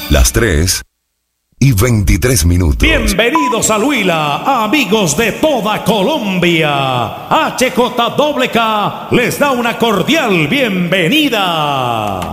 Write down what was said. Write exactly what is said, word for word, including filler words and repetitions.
Las tres y veintitrés minutos. Bienvenidos a Huila, amigos de toda Colombia. H J K K les da una cordial bienvenida.